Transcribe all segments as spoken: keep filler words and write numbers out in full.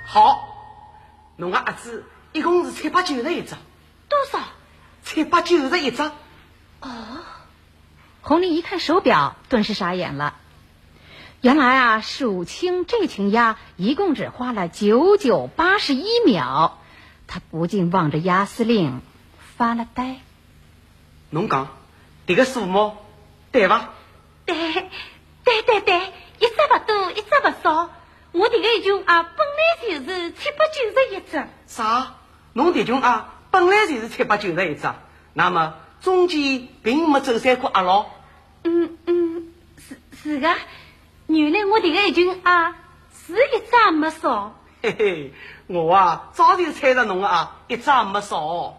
好，侬个儿子一共是七八九十一只。 多少？ 七八九十一只。 哦。 红丽一看手表，顿时傻眼了。原来啊，数清这群鸭一共只花了九九八十一秒。他不禁望着鸭司令发了呆。 侬讲这个数目对吧？ 对对对对，一只不多，一只不少。我这个群啊，本来就是七八九十一只。 啥？侬这群啊，本来就是七八九十一只，那么中间并没走散过鸭咯？ 嗯嗯，是是的。原来我这个群啊，是一只也没少。 嘿嘿，我啊早就猜着侬个啊，一只也没少。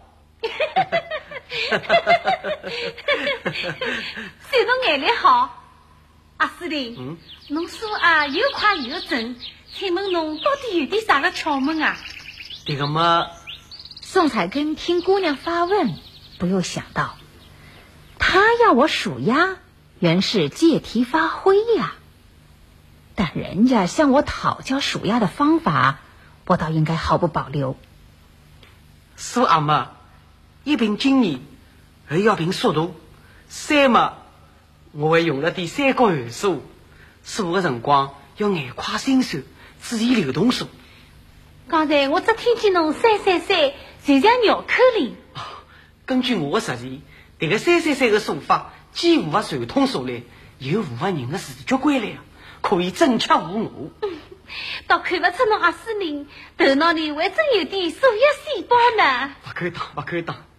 虽然眼力好，阿司令， 嗯， 侬说啊又快又准，请问侬到底有点啥个窍门啊？ 这个嘛， 宋彩根听姑娘发问，不由想到，她要我数鸭，原是借题发挥呀。但人家向我讨教数鸭的方法，我倒应该毫不保留。 数鸭嘛，一凭经验，二要凭速度。三嘛，我会用了点三角函数，数的辰光要眼快心算，注意流动数。 刚才我只听见侬三三三，就像绕口令。 根据我的实践，这个三三三的数法既符合传统数理，又符合人的视觉规律，可以正确无误。 嗯，倒看不出侬阿司令头脑里还真有点数学细胞呢。 不敢当，不敢当。